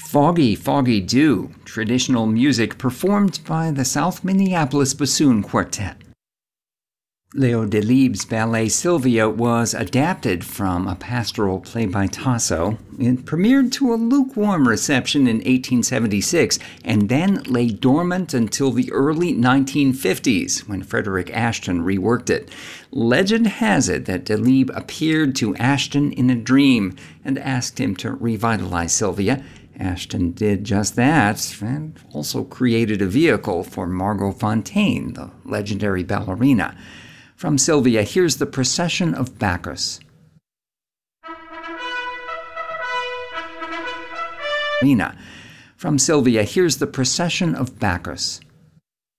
Foggy, Foggy Dew, traditional music performed by the South Minneapolis Bassoon Quartet. Leo Delibes' ballet Sylvia was adapted from a pastoral play by Tasso. It premiered to a lukewarm reception in 1876 and then lay dormant until the early 1950s when Frederick Ashton reworked it. Legend has it that Delibes appeared to Ashton in a dream and asked him to revitalize Sylvia. Ashton did just that and also created a vehicle for Margot Fonteyn, the legendary ballerina. From Sylvia, here's the Procession of Bacchus. From Sylvia, here's the Procession of Bacchus.